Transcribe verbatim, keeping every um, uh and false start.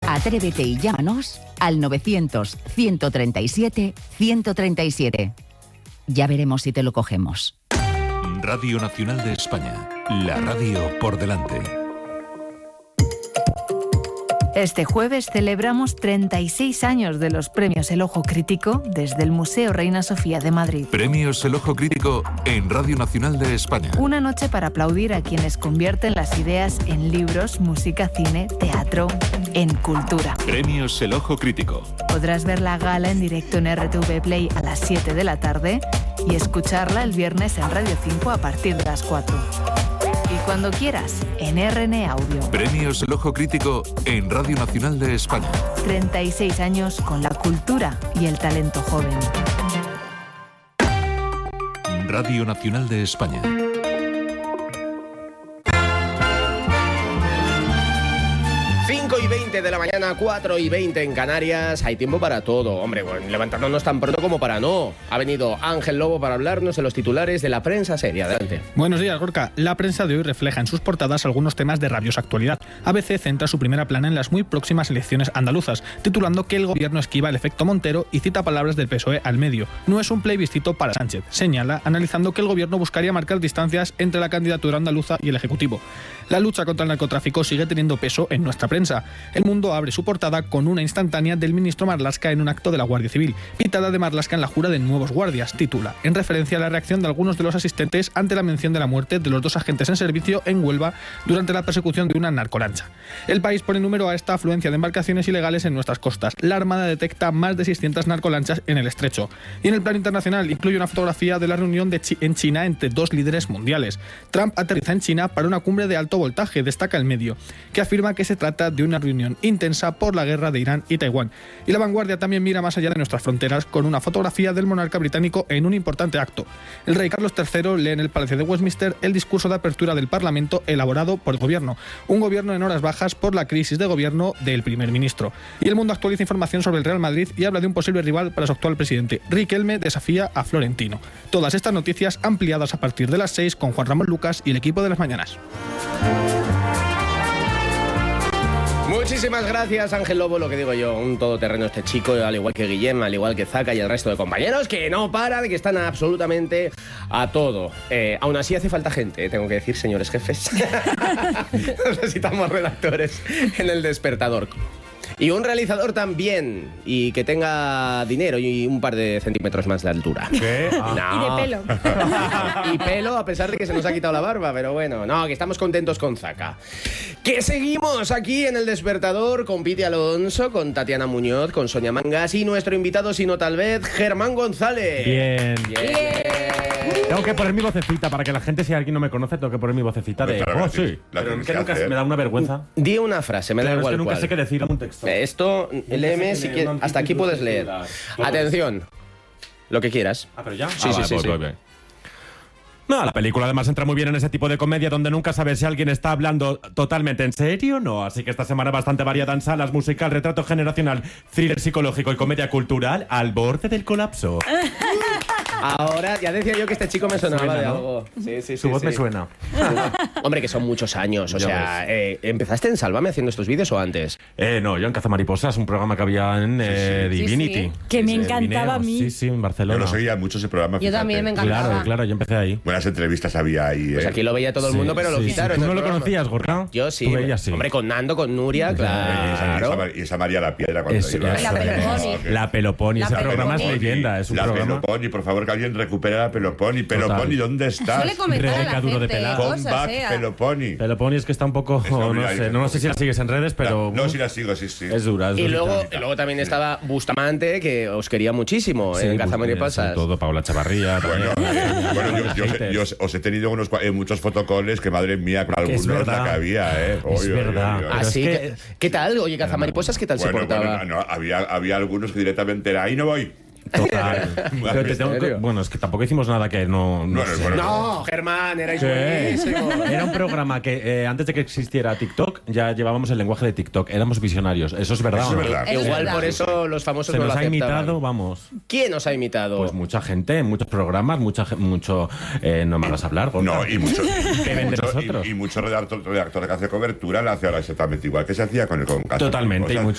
Atrévete y llámanos al novecientos, ciento treinta y siete, ciento treinta y siete. Ya veremos si te lo cogemos. Radio Nacional de España, la radio por delante. Este jueves celebramos treinta y seis años de los premios El Ojo Crítico desde el Museo Reina Sofía de Madrid. Premios El Ojo Crítico en Radio Nacional de España. Una noche para aplaudir a quienes convierten las ideas en libros, música, cine, teatro, en cultura. Premios El Ojo Crítico. Podrás ver la gala en directo en R T V Play a las siete de la tarde y escucharla el viernes en Radio cinco a partir de las cuatro. Y cuando quieras, en R N Audio. Premios El Ojo Crítico en Radio Nacional de España. treinta y seis años con la cultura y el talento joven. Radio Nacional de España. cinco y veinte de la mañana, cuatro y veinte en Canarias. Hay tiempo para todo. Hombre, bueno, levantándonos tan pronto como para no. Ha venido Ángel Lobo para hablarnos de los titulares de la prensa seria. Adelante. Buenos días, Gorka. La prensa de hoy refleja en sus portadas algunos temas de rabiosa actualidad. A B C centra su primera plana en las muy próximas elecciones andaluzas, titulando que el gobierno esquiva el efecto Montero y cita palabras del P S O E al medio. No es un plebiscito para Sánchez. Señala, analizando que el gobierno buscaría marcar distancias entre la candidatura andaluza y el Ejecutivo. La lucha contra el narcotráfico sigue teniendo peso en nuestra prensa. El Mundo abre su portada con una instantánea del ministro Marlaska en un acto de la Guardia Civil. Pitada de Marlaska en la jura de nuevos guardias, titula, en referencia a la reacción de algunos de los asistentes ante la mención de la muerte de los dos agentes en servicio en Huelva durante la persecución de una narcolancha. El País pone número a esta afluencia de embarcaciones ilegales en nuestras costas. La Armada detecta más de seiscientas narcolanchas en el estrecho. Y en el plano internacional incluye una fotografía de la reunión de Chi- en China entre dos líderes mundiales. Trump aterriza en China para una cumbre de alto voltaje, destaca el medio, que afirma que se trata de una reunión intensa por la guerra de Irán y Taiwán. Y La Vanguardia también mira más allá de nuestras fronteras con una fotografía del monarca británico en un importante acto. El rey Carlos tercero lee en el Palacio de Westminster el discurso de apertura del Parlamento elaborado por el gobierno. Un gobierno en horas bajas por la crisis de gobierno del primer ministro. Y El Mundo actualiza información sobre el Real Madrid y habla de un posible rival para su actual presidente. Riquelme desafía a Florentino. Todas estas noticias ampliadas a partir de las seis con Juan Ramón Lucas y el equipo de las mañanas. Muchísimas gracias, Ángel Lobo. Lo que digo yo, un todoterreno este chico, al igual que Guillem, al igual que Zaka y el resto de compañeros, que no paran, que están absolutamente a todo. Eh, aún así hace falta gente, eh, tengo que decir, señores jefes. Necesitamos redactores en El Despertador. Y un realizador también, y que tenga dinero y un par de centímetros más de altura. ¿Qué? Ah. No. Y de pelo. Y pelo, a pesar de que se nos ha quitado la barba, pero bueno, no, que estamos contentos con Zaka. Que seguimos aquí en El Despertador con Piti Alonso, con Tatiana Muñoz, con Sonia Mangas y nuestro invitado, sino tal vez, Germán González. Bien. Bien. Bien. Tengo que poner mi vocecita para que la gente, si alguien no me conoce, tengo que poner mi vocecita de. Claro, Oh, la sí. tienes- la Pero tienes es que que nunca hacer. se me da una vergüenza. Di una frase, me da Claro, es igual que nunca cuál. sé qué decir en un texto. Esto, léeme si me- quieres. no, Hasta aquí títulos puedes leer. titulares. Atención. Lo que quieras. Ah, pero ya. Sí, Ah, sí, vale, sí, pues, sí. pues, bien. No, la película además entra muy bien en ese tipo de comedia donde nunca sabes si alguien está hablando totalmente en serio o no. Así que esta semana bastante variada en salas, musical, retrato generacional, thriller psicológico y comedia cultural al borde del colapso. Ahora, ya decía yo que este chico me sonaba Suena, de ¿no? algo. Sí, sí, Su sí, voz sí. me suena. Hombre, que son muchos años. O Ya sea, eh, ¿empezaste en Sálvame haciendo estos vídeos o antes? Eh, no, yo en Cazamariposas, un programa que había en eh, Sí, sí. Divinity. Que me Sí, encantaba a mí. Sí, sí, en Yo Barcelona. lo seguía mucho ese programa. Yo fíjate. también me encantaba. Claro, claro, yo empecé ahí. Buenas entrevistas había ahí. Pues eh. aquí lo veía todo el mundo, Sí, pero lo sí, sí. quitaron. ¿Tú del no lo programa. conocías, Gorka? Yo sí. Tú veías, sí. Hombre, con Nando, con Nuria, Y esa, y claro. esa- y esa María la Piedra cuando Es- iba. es- La Peloponi. que- La Peloponi, La ese programa es Peloponi. leyenda, es un la programa. Peloponi, por favor, que alguien recupere la Peloponi. Peloponi, ¿dónde estás? Suele comentar a la Rebeca Duro de gente Pelar. cosas, Comeback, eh. Peloponi. Peloponi es que está un poco, Esa no mira, sé, dice, no, no sé si la sigues en redes, pero No, sí la sigo, sí, sí. es dura, es Y durita. luego, y luego también estaba Bustamante, que os quería muchísimo Sí, en pues, Cazamariposas. sobre todo Paula Chavarría. Bueno, también. eh, bueno, yo, yo- Haters. yo os he tenido unos, cua- eh, muchos fotocoles que, madre mía, con Que es algunos la verdad. que había, ¿eh? Es Oye, oye, verdad. oye, oye. Pero Así es que, que- ¿qué tal? Oye, Cazamariposas, ¿qué tal se Bueno, portaba? bueno, no, había, había algunos que directamente era, ahí no voy. Total. Pero te tengo que- serio? bueno, es que tampoco hicimos nada que no. no No, no, sé. bueno, No, Germán, erais ¿Qué? buenísimos. Era un programa que eh, antes de que existiera TikTok ya llevábamos el lenguaje de TikTok. Éramos visionarios. ¿Eso es verdad Eso o no? es verdad. Es Igual verdad. por eso los famosos Se no nos lo ha aceptaban. imitado, vamos. ¿Quién os ha imitado? Pues mucha gente, en muchos programas, mucha, ge- mucho. Eh, no me hagas hablar, Gorka. No, y mucho, ¿Qué y ven de mucho, nosotros? y, y muchos redactores redactor que hace cobertura le hace ahora exactamente igual que se hacía con el con Totalmente, y Cazamariposas.